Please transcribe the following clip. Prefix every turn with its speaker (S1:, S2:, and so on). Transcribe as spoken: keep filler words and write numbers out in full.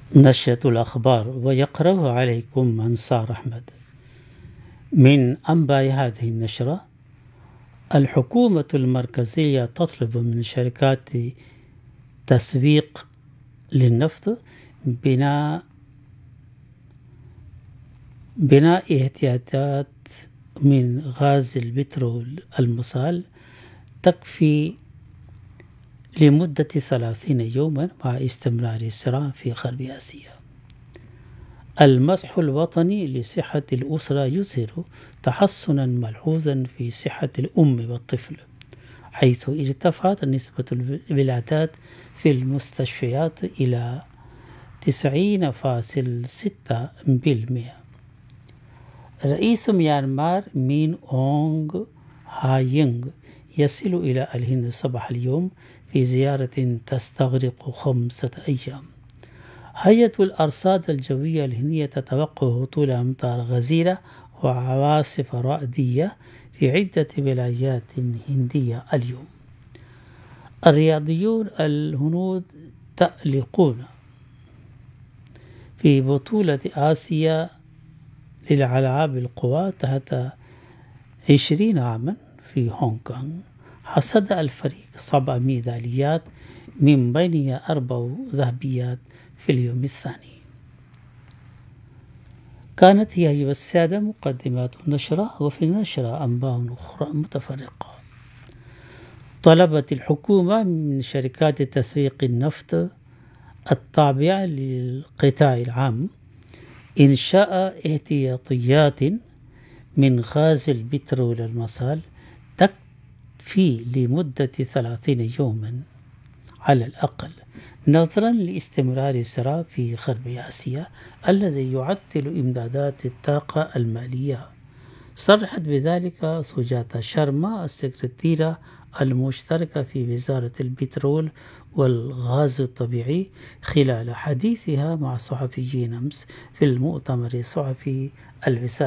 S1: نشرة الأخبار، ويقرأها عليكم أنصار أحمد. من أنباء هذه النشرة: الحكومة المركزية تطلب من شركات تسويق للنفط بناء بناء احتياطات من غاز البترول المسال تكفي لمدة ثلاثين يوما مع استمرار الصراع في غرب آسيا. المسح الوطني لصحة الأسرة يظهر تحسنا ملحوظا في صحة الأم والطفل، حيث ارتفعت نسبة الولادات في المستشفيات إلى تسعين فاصلة ستة بالمئة. رئيس ميانمار مين أونغ هاينغ يصل إلى الهند صباح اليوم في زيارة تستغرق خمسة أيام. هيئة الأرصاد الجوية الهندية تتوقع هطول أمطار غزيرة وعواصف رعدية في عدة ولايات هندية اليوم. الرياضيون الهنود تألقون في بطولة آسيا للألعاب القوى تحت عشرين عاما في هونغ كونغ. حصد الفريق سبع ميداليات من بينها أربع ذهبيات في اليوم الثاني. كانت هي أيها السادة مقدمات النشرة، وفي النشرة أنباء أخرى متفرقة. طلبت الحكومة من شركات تسويق النفط التابعة للقطاع العام إنشاء احتياطيات من غاز البترول المسال تكفي لمدة ثلاثين يوما على الأقل، نظرا لاستمرار الصراع في غرب آسيا الذي يعطل إمدادات الطاقة المالية. صرحت بذلك سجاتا شارما السكرتيرة المشتركة في وزارة البترول والغاز الطبيعي خلال حديثها مع صحفيين أمس في المؤتمر الصحفي الوزاري.